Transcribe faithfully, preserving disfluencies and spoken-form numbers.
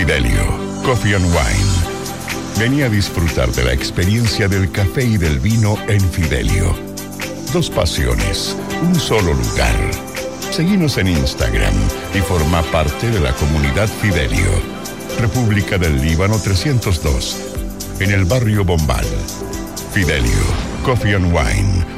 Fidelio Coffee and Wine. Vení a disfrutar de la experiencia del café y del vino en Fidelio. Dos pasiones, un solo lugar. Seguinos en Instagram y forma parte de la comunidad Fidelio. República del Líbano trescientos dos, en el barrio Bombal. Fidelio Coffee and Wine,